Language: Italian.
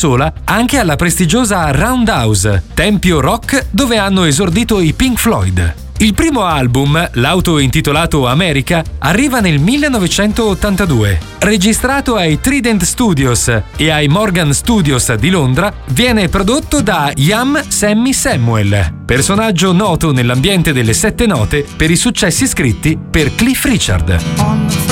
sola anche alla prestigiosa Roundhouse, tempio rock dove hanno esordito i Pink Floyd. Il primo album, l'auto-intitolato America, arriva nel 1982. Registrato ai Trident Studios e ai Morgan Studios di Londra, viene prodotto da Ian Sammy Samuel, personaggio noto nell'ambiente delle sette note per i successi scritti per Cliff Richard.